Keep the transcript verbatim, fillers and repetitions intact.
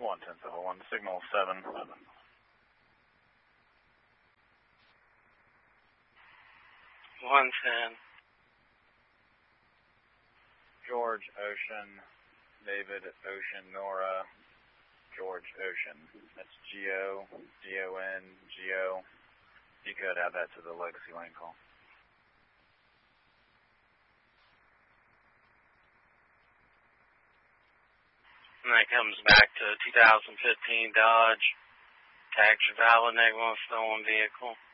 one ten seven one, signal seven. one ten. George Ocean, David Ocean, Nora, George Ocean. That's G O, G O N, G O. You could add that to the legacy lane call. And that comes back to two thousand fifteen Dodge, tax valid, negative on stolen vehicle.